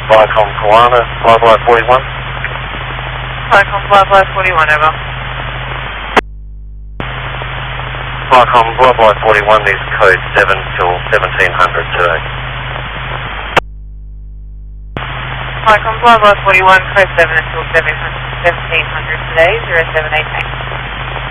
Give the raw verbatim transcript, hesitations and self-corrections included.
Viacom Koala, Flyby forty-one. Viacom Flyby forty-one, over. Viacom Flyby forty-one is code seven till seventeen hundred today. Viacom Flyby forty-one, code seven until seventeen hundred today, zero seven eight eight.